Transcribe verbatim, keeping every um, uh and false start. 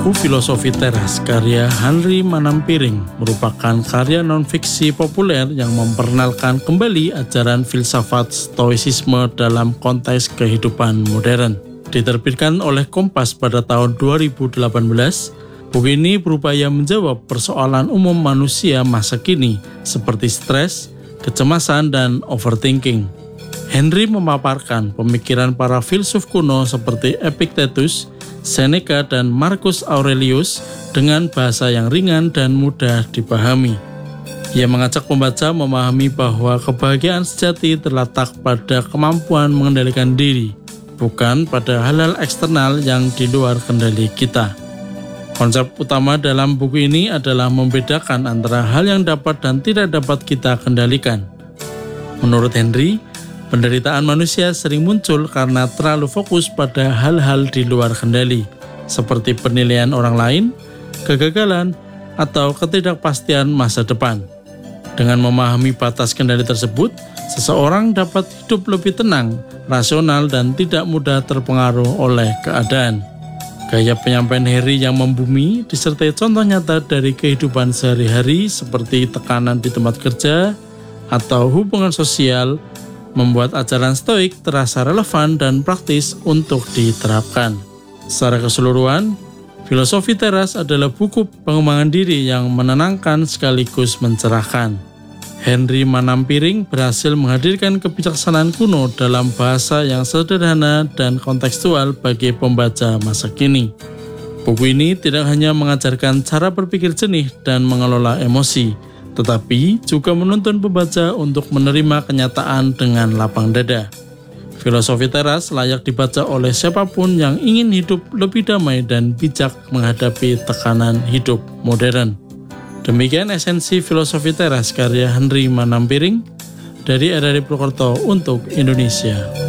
Buku Filosofi Teras karya Henry Manampiring merupakan karya non-fiksi populer yang memperkenalkan kembali ajaran filsafat stoicisme dalam konteks kehidupan modern. Diterbitkan oleh Kompas pada tahun dua ribu delapan belas, buku ini berupaya menjawab persoalan umum manusia masa kini seperti stres, kecemasan, dan overthinking. Henry memaparkan pemikiran para filsuf kuno seperti Epictetus, Seneca, dan Marcus Aurelius dengan bahasa yang ringan dan mudah dipahami. Ia mengajak pembaca memahami bahwa kebahagiaan sejati terletak pada kemampuan mengendalikan diri, bukan pada hal-hal eksternal yang di luar kendali kita. Konsep utama dalam buku ini adalah membedakan antara hal yang dapat dan tidak dapat kita kendalikan. Menurut Henry, penderitaan manusia sering muncul karena terlalu fokus pada hal-hal di luar kendali, seperti penilaian orang lain, kegagalan, atau ketidakpastian masa depan. Dengan memahami batas kendali tersebut, seseorang dapat hidup lebih tenang, rasional, dan tidak mudah terpengaruh oleh keadaan. Gaya penyampaian Henry yang membumi disertai contoh nyata dari kehidupan sehari-hari seperti tekanan di tempat kerja atau hubungan sosial, membuat ajaran stoik terasa relevan dan praktis untuk diterapkan. Secara keseluruhan, Filosofi Teras adalah buku pengembangan diri yang menenangkan sekaligus mencerahkan. Henry Manampiring berhasil menghadirkan kebijaksanaan kuno dalam bahasa yang sederhana dan kontekstual bagi pembaca masa kini. Buku ini tidak hanya mengajarkan cara berpikir jernih dan mengelola emosi, tetapi juga menuntun pembaca untuk menerima kenyataan dengan lapang dada. Filosofi Teras layak dibaca oleh siapapun yang ingin hidup lebih damai dan bijak menghadapi tekanan hidup modern. Demikian esensi Filosofi Teras karya Henry Manampiring dari R R I Purwokerto untuk Indonesia.